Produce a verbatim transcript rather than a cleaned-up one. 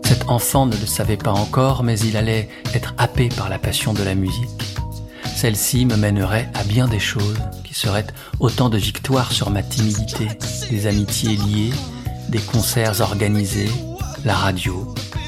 Cet enfant ne le savait pas encore, mais il allait être happé par la passion de la musique. Celle-ci me mènerait à bien des choses, qui seraient autant de victoires sur ma timidité, des amitiés liées, des concerts organisés, la radio,